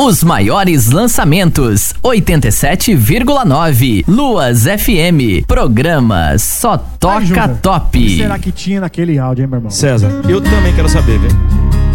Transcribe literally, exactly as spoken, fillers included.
Os maiores lançamentos, oitenta e sete vírgula nove. Luas F M. Programa Só Toca Ai, Júnior, Top. O que será que tinha naquele áudio, hein, meu irmão? César, eu também quero saber, viu?